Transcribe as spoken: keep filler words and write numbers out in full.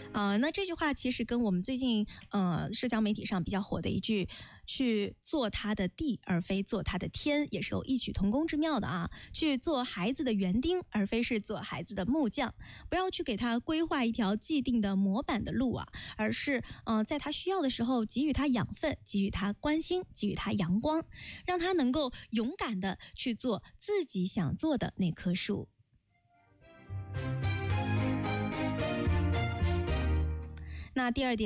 呃，那这句话其实跟我们最近呃社交媒体上比较火的一句去做他的地而非做他的天也是有异曲同工之妙的啊。去做孩子的园丁而非是做孩子的木匠，不要去给他规划一条既定的模板的路啊，而是呃在他需要的时候给予他养分，给予他关心，给予他阳光，让他能够勇敢的去做自己想做的那棵树。那第二点